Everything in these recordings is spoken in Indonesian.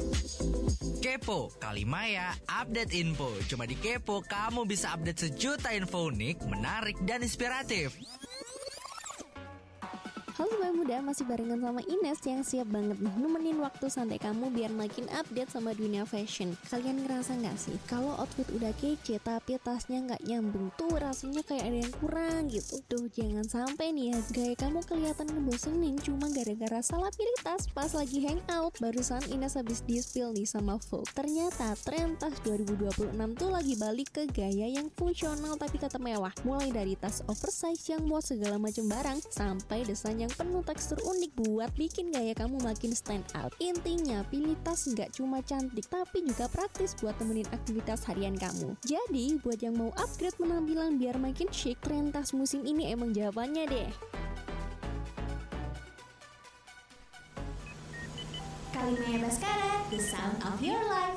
Kepo, Kalimaya, update info. Cuma di Kepo, kamu bisa update sejuta info unik, menarik, dan inspiratif. Halo Sobat Muda, masih barengan sama Ines yang siap banget nih nemenin waktu santai kamu biar makin update sama dunia fashion. Kalian ngerasa gak sih kalau outfit udah kece tapi tasnya gak nyambung tuh rasanya kayak ada yang kurang gitu. Duh, jangan sampai nih ya gaya kamu kelihatan ngebosenin cuma gara-gara salah pilih tas pas lagi hangout. Barusan Ines habis di-spill nih sama Vogue. Ternyata tren tas 2026 tuh lagi balik ke gaya yang fungsional tapi tetap mewah. Mulai dari tas oversize yang muat segala macam barang sampai desain yang penuh tekstur unik buat bikin gaya kamu makin stand out. Intinya, pilih tas nggak cuma cantik tapi juga praktis buat temenin aktivitas harian kamu. Jadi, buat yang mau upgrade penampilan biar makin chic, tren tas musim ini emang jawabannya deh. Kalimaya Baskara, the sound of your life.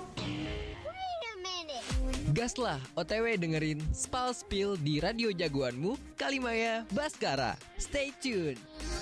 Gaslah OTW dengerin Spal Spill di radio jagoanmu Kalimaya Baskara. Stay tuned.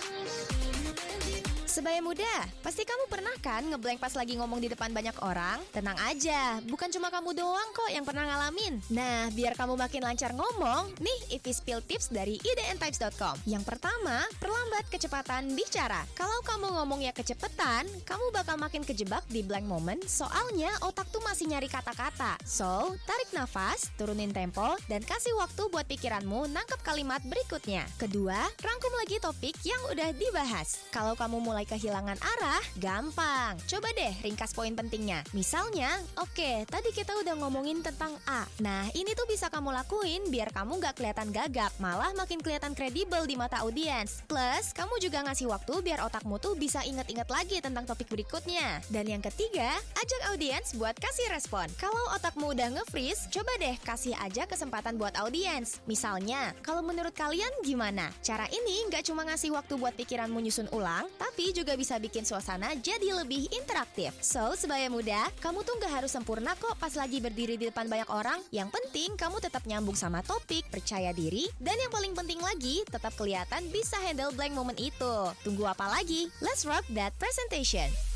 Sebaya muda, pasti kamu pernah kan ngeblank pas lagi ngomong di depan banyak orang? Tenang aja, bukan cuma kamu doang kok yang pernah ngalamin. Nah, biar kamu makin lancar ngomong, nih Ivy Spill Tips dari idntypes.com. Yang pertama, perlambat kecepatan bicara. Kalau kamu ngomongnya kecepetan, kamu bakal makin kejebak di blank moment, soalnya otak tuh masih nyari kata-kata. So, tarik nafas, turunin tempo, dan kasih waktu buat pikiranmu nangkep kalimat berikutnya. Kedua, rangkum lagi topik yang udah dibahas. Kalau kamu mulai kehilangan arah, gampang. Coba deh ringkas poin pentingnya. Misalnya, oke, tadi kita udah ngomongin tentang A. Nah, ini tuh bisa kamu lakuin biar kamu gak kelihatan gagap, malah makin kelihatan kredibel di mata audiens. Plus, kamu juga ngasih waktu biar otakmu tuh bisa inget-inget lagi tentang topik berikutnya. Dan yang ketiga, ajak audiens buat kasih respon. Kalau otakmu udah nge-freeze, coba deh kasih aja kesempatan buat audiens. Misalnya, kalau menurut kalian gimana? Cara ini gak cuma ngasih waktu buat pikiranmu nyusun ulang, tapi juga bisa bikin suasana jadi lebih interaktif. So, sebaya muda, kamu tuh gak harus sempurna kok pas lagi berdiri di depan banyak orang. Yang penting kamu tetap nyambung sama topik, percaya diri, dan yang paling penting lagi, tetap kelihatan bisa handle blank moment itu. Tunggu apa lagi? Let's rock that presentation!